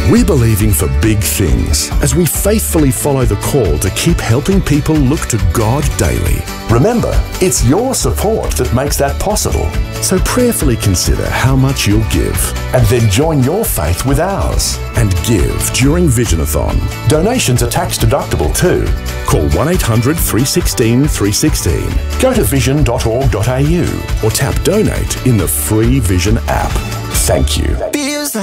We're believing for big things as we faithfully follow the call to keep helping people look to God daily. Remember, it's your support that makes that possible. So prayerfully consider how much you'll give And then join your faith with ours. and give during Visionathon. Donations are tax deductible too. Call 1-800 316 316 Go to vision.org.au or tap donate in the free Vision app. Thank you.